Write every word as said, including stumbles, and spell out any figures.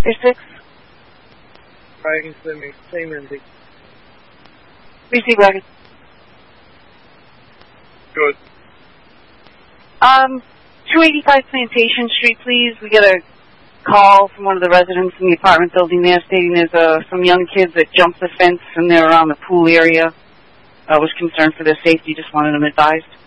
There's six. Wagon, same, same ending. Receive wagon. Good. Um, two eighty-five Plantation Street, please. We get a call from one of the residents in the apartment building there stating there's uh, some young kids that jumped the fence and they're around the pool area. I was concerned for their safety, just wanted them advised.